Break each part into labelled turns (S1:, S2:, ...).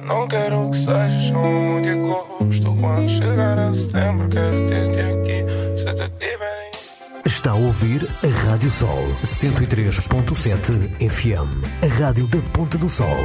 S1: Não quero que sejas só um de agosto. Quando chegar a setembro quero ter-te aqui. Se te tiverem.
S2: Está a ouvir a Rádio Sol 103.7 FM, a rádio da Ponta do Sol.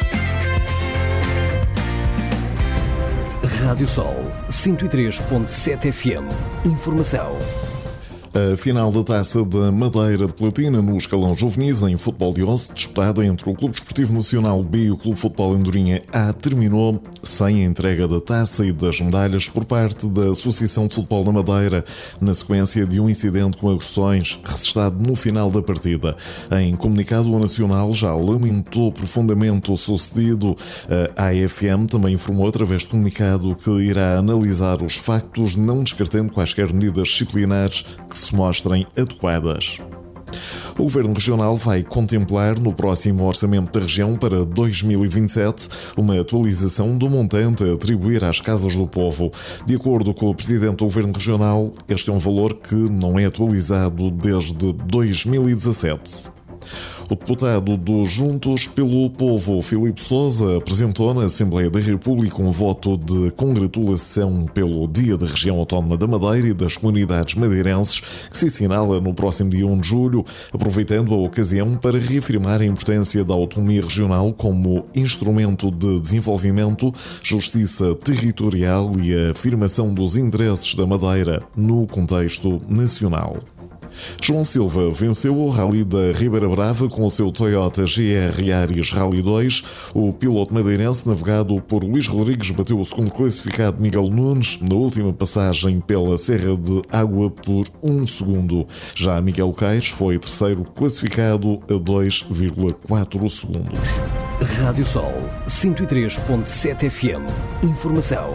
S2: Rádio Sol 103.7 FM. Informação.
S3: A final da Taça da Madeira de Platina no escalão juvenis em futebol de 11, disputada entre o Clube Desportivo Nacional B e o Clube Futebol Andorinha A, terminou sem a entrega da taça e das medalhas por parte da Associação de Futebol da Madeira, na sequência de um incidente com agressões registrado no final da partida. Em comunicado, o Nacional já lamentou profundamente o sucedido. A AFM também informou através de comunicado que irá analisar os factos, não descartando quaisquer medidas disciplinares que se mostrem adequadas. O Governo Regional vai contemplar no próximo Orçamento da Região para 2027 uma atualização do montante a atribuir às Casas do Povo. De acordo com o Presidente do Governo Regional, este é um valor que não é atualizado desde 2017. O deputado do Juntos pelo Povo, Filipe Sousa, apresentou na Assembleia da República um voto de congratulação pelo Dia da Região Autónoma da Madeira e das comunidades madeirenses, que se assinala no próximo dia 1 de julho, aproveitando a ocasião para reafirmar a importância da autonomia regional como instrumento de desenvolvimento, justiça territorial e a afirmação dos interesses da Madeira no contexto nacional. João Silva venceu o Rally da Ribeira Brava com o seu Toyota GR Yaris Rally 2. O piloto madeirense, navegado por Luís Rodrigues, bateu o segundo classificado Miguel Nunes na última passagem pela Serra de Água por 1 segundo. Já Miguel Caires foi terceiro classificado a 2,4 segundos.
S2: Rádio Sol 103.7 FM. Informação.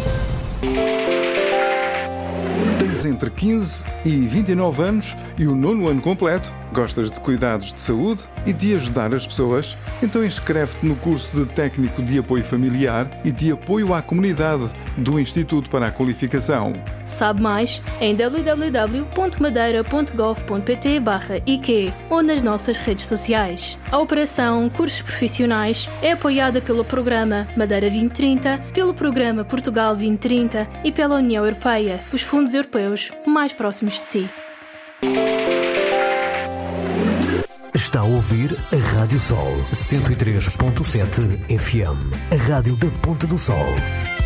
S4: Tens entre 15 e 29 anos e o 9º ano completo? Gostas de cuidados de saúde e de ajudar as pessoas? Então inscreve-te no curso de Técnico de Apoio Familiar e de Apoio à Comunidade do Instituto para a Qualificação.
S5: Sabe mais em www.madeira.gov.pt/IQ ou nas nossas redes sociais. A Operação Cursos Profissionais é apoiada pelo Programa Madeira 2030, pelo Programa Portugal 2030 e pela União Europeia, os fundos europeus mais próximos de si.
S2: Está a ouvir a Rádio Sol 103.7 FM, a rádio da Ponta do Sol.